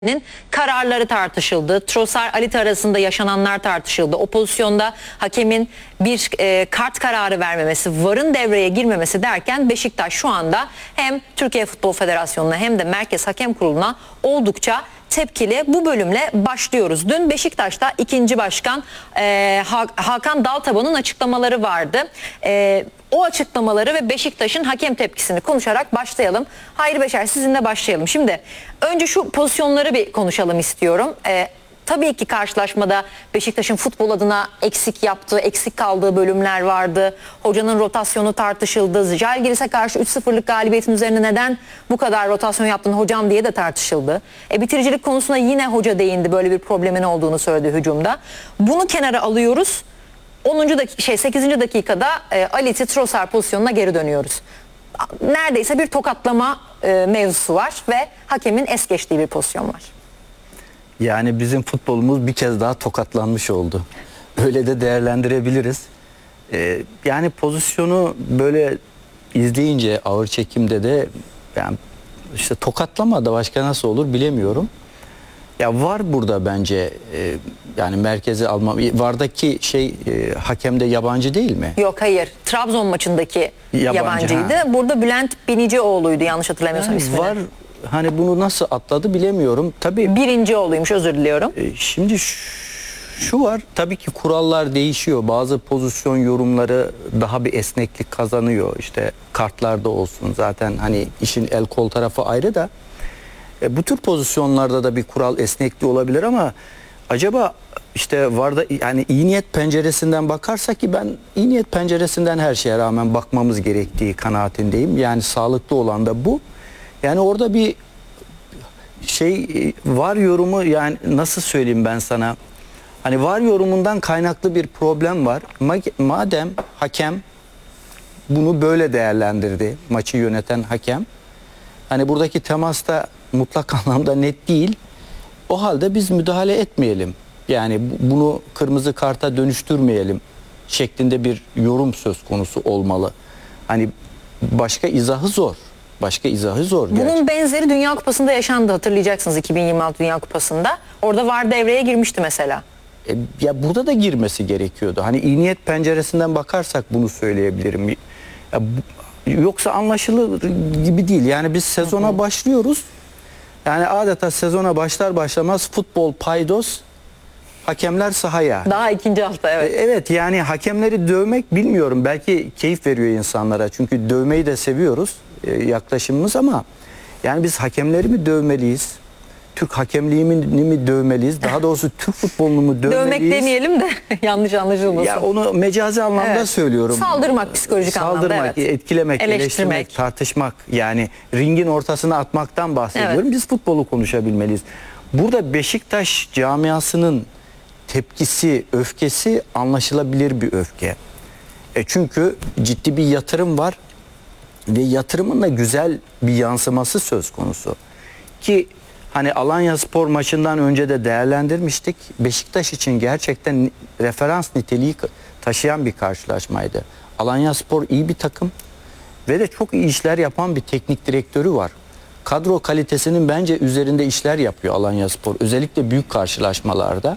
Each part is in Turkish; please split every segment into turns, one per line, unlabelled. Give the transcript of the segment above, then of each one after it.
kararları tartışıldı. Trossard-Alit arasında yaşananlar tartışıldı. O pozisyonda hakemin bir kart kararı vermemesi, VAR'ın devreye girmemesi derken Beşiktaş şu anda hem Türkiye Futbol Federasyonu'na hem de Merkez Hakem Kurulu'na oldukça tepkili. Bu bölümle başlıyoruz. Dün Beşiktaş'ta ikinci başkan Hakan Daltaban'ın açıklamaları vardı. O açıklamaları ve Beşiktaş'ın hakem tepkisini konuşarak başlayalım. Hayri Beşer, sizinle başlayalım. Şimdi önce şu pozisyonları bir konuşalım istiyorum. Tabii ki karşılaşmada Beşiktaş'ın futbol adına eksik yaptığı, eksik kaldığı bölümler vardı. Hocanın rotasyonu tartışıldı. Žalgiris'e karşı 3-0'lık galibiyetin üzerine neden bu kadar rotasyon yaptın hocam diye de tartışıldı. Bitiricilik konusuna yine hoca değindi, böyle bir problemin olduğunu söyledi hücumda. Bunu kenara alıyoruz. 8. dakikada Alit'i Trossard pozisyonuna geri dönüyoruz. Neredeyse bir tokatlama mevzusu var ve hakemin es geçtiği bir pozisyon var.
Yani bizim futbolumuz bir kez daha tokatlanmış oldu. Öyle de değerlendirebiliriz. Yani pozisyonu böyle izleyince ağır çekimde de yani işte tokatlama da başka nasıl olur bilemiyorum. Ya var burada bence yani merkeze alma. VAR'daki hakem de yabancı değil mi?
Yok, hayır. Trabzon maçındaki yabancıydı.
Ha.
Burada Bülent Binicioğlu'ydu yanlış hatırlamıyorsam
Yani
ismini.
VAR hani bunu nasıl atladı bilemiyorum. Tabii
Birincioğlu'ymuş, özür diliyorum.
Şimdi şu var, tabii ki kurallar değişiyor. Bazı pozisyon yorumları daha bir esneklik kazanıyor. İşte kartlarda olsun, zaten hani işin el kol tarafı ayrı da bu tür pozisyonlarda da bir kural esnekliği olabilir ama acaba işte VAR'da yani iyi niyet penceresinden bakarsak, ki ben iyi niyet penceresinden her şeye rağmen bakmamız gerektiği kanaatindeyim. Yani sağlıklı olan da bu. Yani orada bir VAR yorumu, yani nasıl söyleyeyim ben sana, hani VAR yorumundan kaynaklı bir problem var. Madem hakem bunu böyle değerlendirdi, maçı yöneten hakem, hani buradaki temas da mutlak anlamda net değil, o halde biz müdahale etmeyelim, yani bunu kırmızı karta dönüştürmeyelim şeklinde bir yorum söz konusu olmalı. Hani başka izahı zor. Başka izahı zor.
Bunun
gerçekten.
benzeri Dünya Kupası'nda yaşandı, hatırlayacaksınız, 2026 Dünya Kupası'nda. Orada VAR devreye girmişti mesela.
Ya burada da girmesi gerekiyordu. Hani iyi niyet penceresinden bakarsak bunu söyleyebilirim. Ya yoksa anlaşılır gibi değil. Yani biz sezona başlıyoruz. Yani adeta sezona başlar başlamaz futbol paydos, hakemler sahaya.
Daha ikinci hafta, evet.
Evet, yani hakemleri dövmek bilmiyorum. Belki keyif veriyor insanlara. Çünkü dövmeyi de seviyoruz yaklaşımımız, ama yani biz hakemleri mi dövmeliyiz? Türk hakemliğini mi dövmeliyiz? Daha doğrusu Türk futbolunu mu dövmeliyiz?
Dövmek demeyelim de yanlış anlaşılmasın.
Ya onu mecazi anlamda söylüyorum.
Saldırmak, psikolojik anlamda, evet.
Etkilemek, eleştirmek, tartışmak, yani ringin ortasına atmaktan bahsediyorum.
Evet.
Biz futbolu konuşabilmeliyiz. Burada Beşiktaş camiasının tepkisi, öfkesi anlaşılabilir bir öfke. Çünkü ciddi bir yatırım var ve yatırımın da güzel bir yansıması söz konusu. Ki hani Alanyaspor maçından önce de değerlendirmiştik. Beşiktaş için gerçekten referans niteliği taşıyan bir karşılaşmaydı. Alanyaspor iyi bir takım ve de çok iyi işler yapan bir teknik direktörü var. Kadro kalitesinin bence üzerinde işler yapıyor Alanyaspor, özellikle büyük karşılaşmalarda.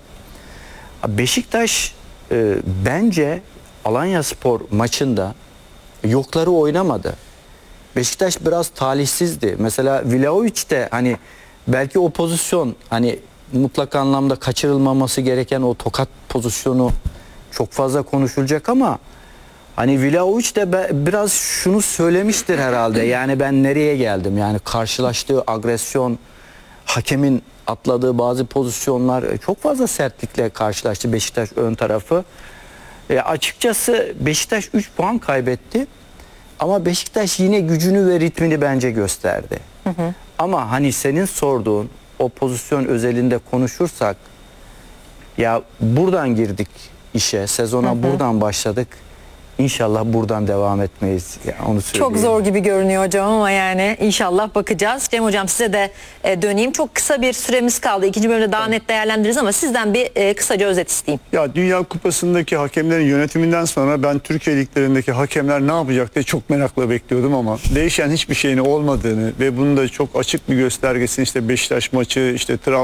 Beşiktaş bence Alanyaspor maçında yokları oynamadı. Beşiktaş biraz talihsizdi. Mesela Vlahovic de hani belki o pozisyon, hani mutlak anlamda kaçırılmaması gereken o tokat pozisyonu çok fazla konuşulacak, ama hani Vlahovic de biraz şunu söylemiştir herhalde. Yani ben nereye geldim? Yani karşılaştığı agresyon, hakemin atladığı bazı pozisyonlar, çok fazla sertlikle karşılaştı Beşiktaş ön tarafı. Açıkçası Beşiktaş 3 puan kaybetti. Ama Beşiktaş yine gücünü ve ritmini bence gösterdi. Ama hani senin sorduğun o pozisyon özelinde konuşursak, ya buradan girdik işe, sezona buradan başladık. İnşallah buradan devam etmeyiz. Yani onu söyleyeyim.
Çok zor gibi görünüyor hocam ama yani inşallah bakacağız. Cem hocam size de döneyim. Çok kısa bir süremiz kaldı. İkinci bölümde daha net değerlendiririz ama sizden bir kısaca özet isteyeyim.
Ya Dünya Kupası'ndaki hakemlerin yönetiminden sonra ben Türkiye liglerindeki hakemler ne yapacak diye çok merakla bekliyordum ama değişen hiçbir şeyin olmadığını ve bunun da çok açık bir göstergesini işte Beşiktaş maçı, işte